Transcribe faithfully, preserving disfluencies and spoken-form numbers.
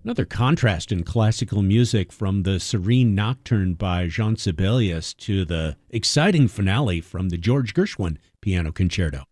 Another contrast in classical music, from the serene nocturne by Jean Sibelius to the exciting finale from the George Gershwin Piano Concerto.